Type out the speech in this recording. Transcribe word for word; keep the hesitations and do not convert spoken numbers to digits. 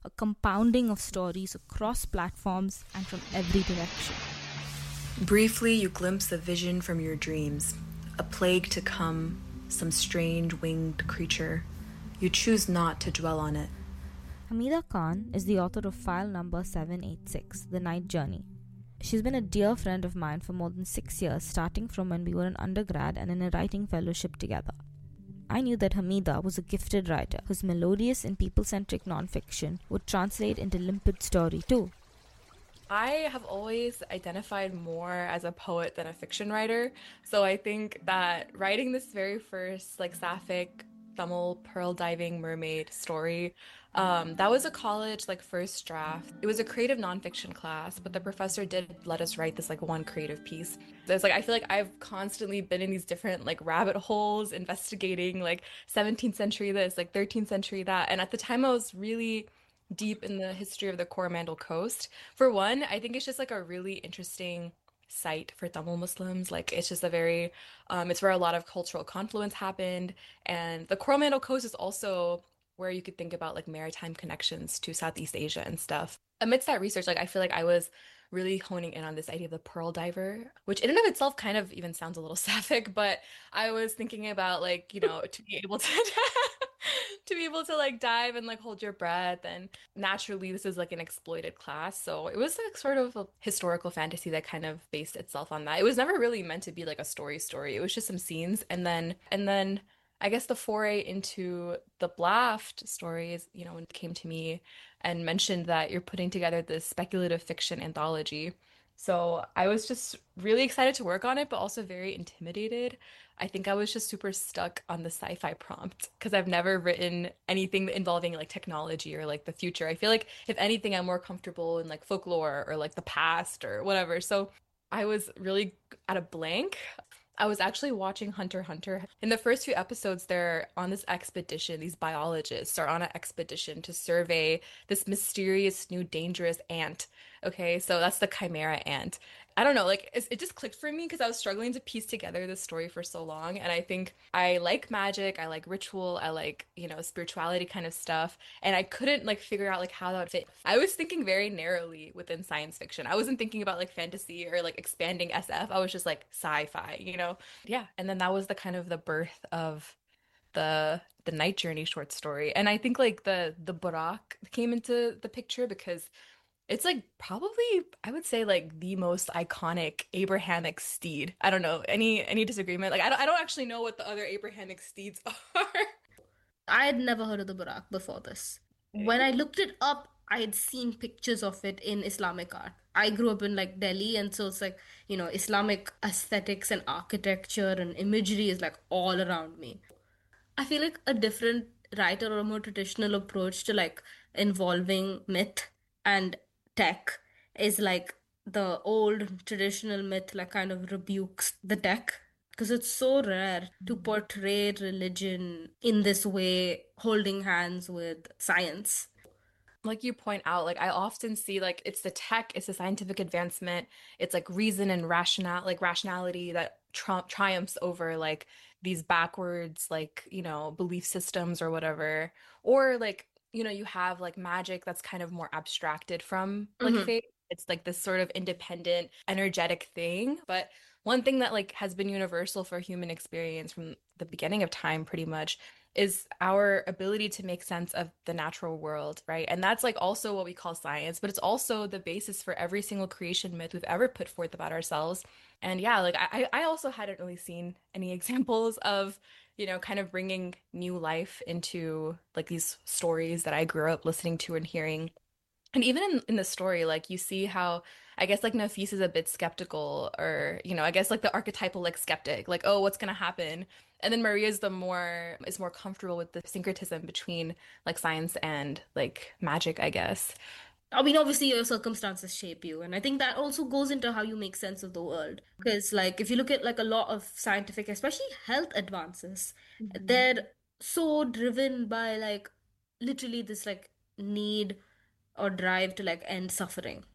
a compounding of stories across platforms and from every direction. Briefly, you glimpse a vision from your dreams, a plague to come, some strange winged creature. You choose not to dwell on it. Hamida Khan is the author of file number seven eighty-six, The Night Journey. She's been a dear friend of mine for more than six years, starting from when we were in undergrad and in a writing fellowship together. I knew that Hamida was a gifted writer whose melodious and people-centric nonfiction would translate into limpid story too. I have always identified more as a poet than a fiction writer, so I think that writing this very first like sapphic Tamil pearl diving mermaid story, um, that was a college like first draft. It was a creative nonfiction class, but the professor did let us write this like one creative piece. So it's like I feel like I've constantly been in these different like rabbit holes investigating like seventeenth century this, like thirteenth century that, and at the time I was really deep in the history of the Coromandel Coast. For one, I think it's just like a really interesting site for Tamil Muslims. Like it's just a very, um, it's where a lot of cultural confluence happened. And the Coromandel Coast is also where you could think about like maritime connections to Southeast Asia and stuff. Amidst that research, like I feel like I was really honing in on this idea of the pearl diver, which in and of itself kind of even sounds a little sapphic, but I was thinking about like, you know, to be able to to be able to like dive and like hold your breath, and naturally this is like an exploited class, so it was like sort of a historical fantasy that kind of based itself on that. It was never really meant to be like a story story. It was just some scenes, and then and then I guess the foray into the Blaft stories, you know, when it came to me and mentioned that you're putting together this speculative fiction anthology. So I was just really excited to work on it, but also very intimidated. I think I was just super stuck on the sci-fi prompt because I've never written anything involving like technology or like the future. I feel like if anything, I'm more comfortable in like folklore or like the past or whatever. So I was really at a blank. I was actually watching Hunter x Hunter. In the first few episodes, they're on this expedition. These biologists are on an expedition to survey this mysterious new dangerous ant. Okay, so that's the chimera ant. I don't know, like it, it just clicked for me because I was struggling to piece together this story for so long. And I think I like magic, I like ritual, I like, you know, spirituality kind of stuff. And I couldn't like figure out like how that would fit. I was thinking very narrowly within science fiction. I wasn't thinking about like fantasy or like expanding S F. I was just like sci-fi, you know? Yeah. And then that was the kind of the birth of the the Night Journey short story. And I think like the the Burak came into the picture because it's like probably I would say like the most iconic Abrahamic steed. I don't know. Any any disagreement? Like I don't I don't actually know what the other Abrahamic steeds are. I had never heard of the Burak before this. When I looked it up, I had seen pictures of it in Islamic art. I grew up in like Delhi, and so it's like, you know, Islamic aesthetics and architecture and imagery is like all around me. I feel like a different writer or a more traditional approach to like involving myth and tech is like the old traditional myth like kind of rebukes the tech because it's so rare to portray religion in this way, holding hands with science. Like you point out, like I often see like it's the tech, it's the scientific advancement, it's like reason and rational like rationality that tri triumphs over like these backwards like, you know, belief systems or whatever. Or like, you know, you have like magic that's kind of more abstracted from like Hmm. faith. It's like this sort of independent, energetic thing. But one thing that like has been universal for human experience from the beginning of time pretty much is our ability to make sense of the natural world, right? And that's like also what we call science, but it's also the basis for every single creation myth we've ever put forth about ourselves. And yeah, like I, I also hadn't really seen any examples of, you know, kind of bringing new life into like these stories that I grew up listening to and hearing. And even in, in the story, like you see how I guess like Nafis is a bit skeptical, or, you know, I guess like the archetypal like skeptic, like, oh, what's gonna happen? And then Maria's the more is more comfortable with the syncretism between like science and like magic, I guess. I mean, obviously, your circumstances shape you, and I think that also goes into how you make sense of the world. Because, like, if you look at like a lot of scientific, especially health advances, Mhm. they're so driven by like literally this like need or drive to like end suffering.